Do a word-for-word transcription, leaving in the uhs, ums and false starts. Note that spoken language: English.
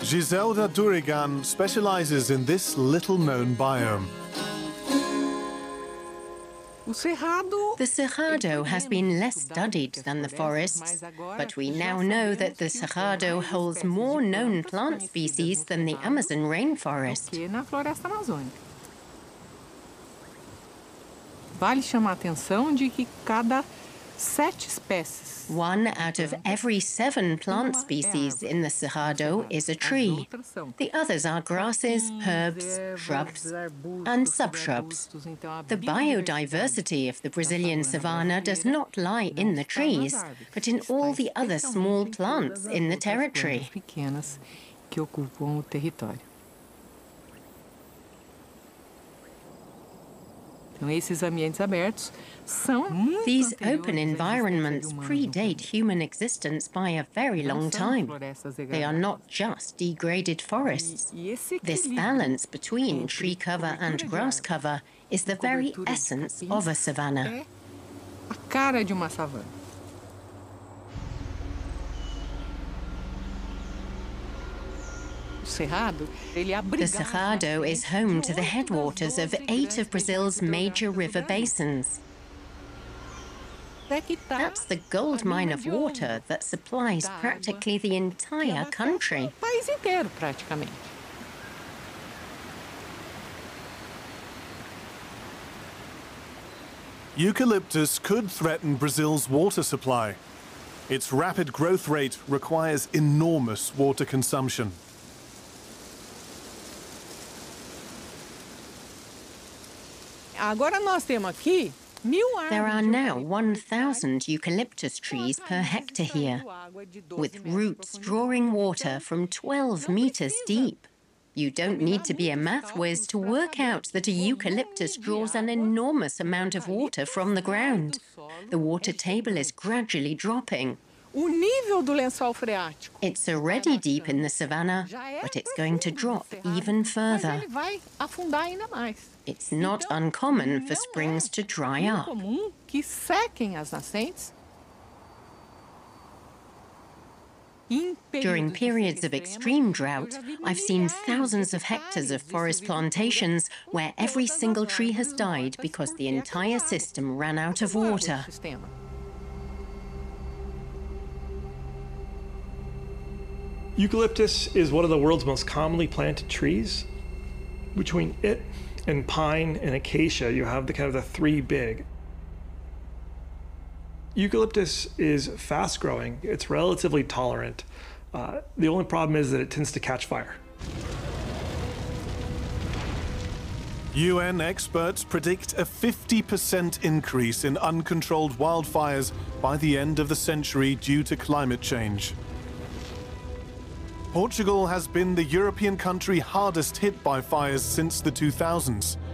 Giselda Durigan specializes in this little-known biome. The Cerrado has been less studied than the forests, but we now know that the Cerrado holds more known plant species than the Amazon rainforest. Vale chamar a atenção de que cada sete espécies. One out of every seven plant species in the Cerrado is a tree. The others are grasses, herbs, shrubs, and subshrubs. The biodiversity of the Brazilian savanna does not lie in the trees, but in all the other small plants in the territory. These open environments predate human existence by a very long time. They are not just degraded forests. This balance between tree cover and grass cover is the very essence of a savanna. The Cerrado is home to the headwaters of eight of Brazil's major river basins. That's the gold mine of water that supplies practically the entire country. Eucalyptus could threaten Brazil's water supply. Its rapid growth rate requires enormous water consumption. There are now one thousand eucalyptus trees per hectare here, with roots drawing water from twelve meters deep. You don't need to be a math whiz to work out that a eucalyptus draws an enormous amount of water from the ground. The water table is gradually dropping. It's already deep in the savanna, but it's going to drop even further. It's not uncommon for springs to dry up. During periods of extreme drought, I've seen thousands of hectares of forest plantations where every single tree has died because the entire system ran out of water. Eucalyptus is one of the world's most commonly planted trees. Between it and pine and acacia, you have the kind of the three big. Eucalyptus is fast growing. It's relatively tolerant. Uh, the only problem is that it tends to catch fire. U N experts predict a fifty percent increase in uncontrolled wildfires by the end of the century due to climate change. Portugal has been the European country hardest hit by fires since the two thousands.